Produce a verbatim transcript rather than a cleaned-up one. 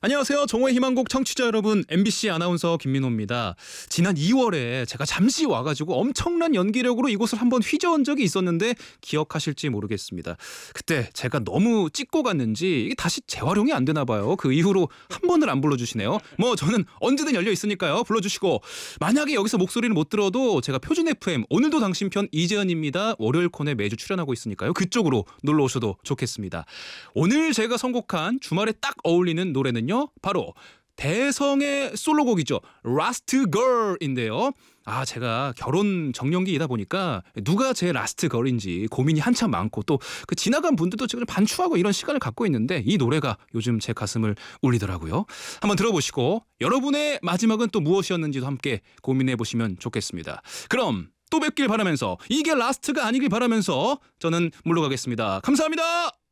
안녕하세요. 정오의 희망곡 청취자 여러분, 엠비씨 아나운서 김민호입니다. 지난 이월에 제가 잠시 와가지고 엄청난 연기력으로 이곳을 한번 휘저은 적이 있었는데 기억하실지 모르겠습니다. 그때 제가 너무 찍고 갔는지 이게 다시 재활용이 안 되나 봐요. 그 이후로 한 번을 안 불러주시네요. 뭐 저는 언제든 열려 있으니까요. 불러주시고, 만약에 여기서 목소리를 못 들어도 제가 표준 에프엠 오늘도 당신 편 이재현입니다. 월요일 코너에 매주 출연하고 있으니까요. 그쪽으로 놀러 오셔도 좋겠습니다. 오늘 제가 선곡한 주말에 딱 어울리는 노래는요, 바로 대성의 솔로곡이죠. 라스트 걸인데요. 아, 제가 결혼 정년기이다 보니까 누가 제 라스트 걸인지 고민이 한참 많고, 또 그 지나간 분들도 지금 반추하고 이런 시간을 갖고 있는데 이 노래가 요즘 제 가슴을 울리더라고요. 한번 들어보시고 여러분의 마지막은 또 무엇이었는지도 함께 고민해 보시면 좋겠습니다. 그럼 또 뵙길 바라면서, 이게 라스트가 아니길 바라면서 저는 물러가겠습니다. 감사합니다.